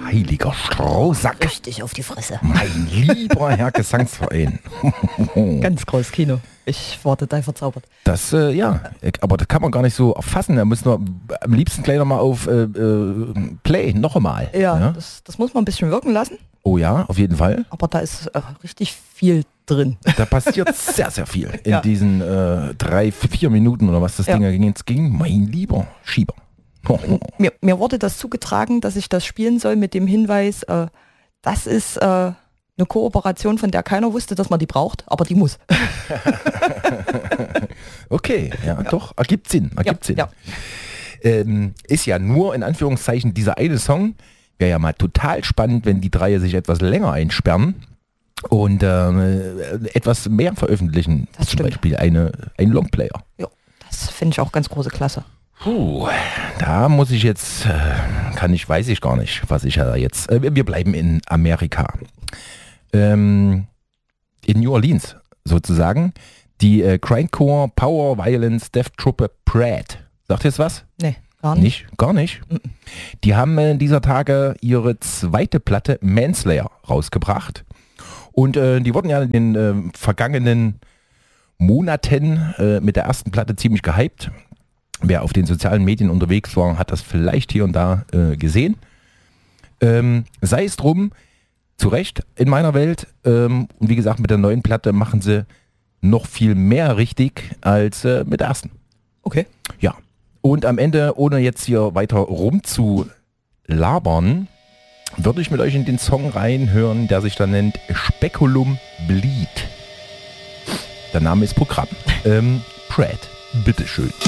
heiliger Strohsack. Richtig auf die Fresse. Mein lieber Herr Gesangsverein. Ganz großes Kino. Ich war total verzaubert. Das, aber das kann man gar nicht so erfassen. Da muss nur am liebsten gleich nochmal auf Play, noch einmal. Ja. Das muss man ein bisschen wirken lassen. Oh ja, auf jeden Fall. Aber da ist richtig viel drin. Da passiert sehr, sehr viel in diesen 3-4 Minuten oder was das Ding jetzt ging. Mein lieber Schieber. Mir wurde das zugetragen, dass ich das spielen soll mit dem Hinweis, das ist eine Kooperation, von der keiner wusste, dass man die braucht, aber die muss. Okay, doch, ergibt Sinn. Ja. Ist ja nur in Anführungszeichen dieser eine Song. Wäre ja mal total spannend, wenn die drei sich etwas länger einsperren und etwas mehr veröffentlichen. Das zum stimmt. Beispiel ein Longplayer. Ja, das finde ich auch ganz große Klasse. Da muss ich jetzt, weiß ich gar nicht, was ich da jetzt, wir bleiben in Amerika. In New Orleans sozusagen, die Grindcore Power Violence Death Truppe Pratt. Sagt ihr jetzt was? Nee, gar nicht. Gar nicht? Die haben in dieser Tage ihre zweite Platte Manslayer rausgebracht. Und die wurden ja in den vergangenen Monaten mit der ersten Platte ziemlich gehypt. Wer auf den sozialen Medien unterwegs war, hat das vielleicht hier und da gesehen. Sei es drum, zu Recht in meiner Welt. Und wie gesagt, mit der neuen Platte machen sie noch viel mehr richtig als mit der ersten. Okay. Ja. Und am Ende, ohne jetzt hier weiter rumzulabern, würde ich mit euch in den Song reinhören, der sich dann nennt Speculum Bleed. Der Name ist Programm. Pratt, bitteschön.